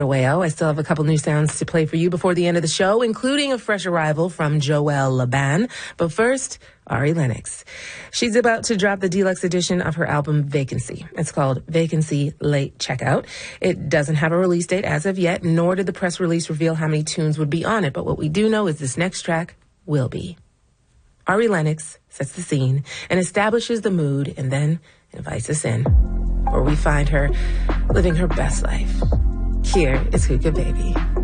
I still have a couple new sounds to play for you before the end of the show, including a fresh arrival from Joelle Laban. But first, Ari Lennox. She's about to drop the deluxe edition of her album Vacancy. It's called Vacancy Late Checkout. It doesn't have a release date as of yet, nor did the press release reveal how many tunes would be on it. But what we do know is this next track will be. Ari Lennox sets the scene and establishes the mood and then invites us in, where we find her living her best life. Here is Hookah Baby.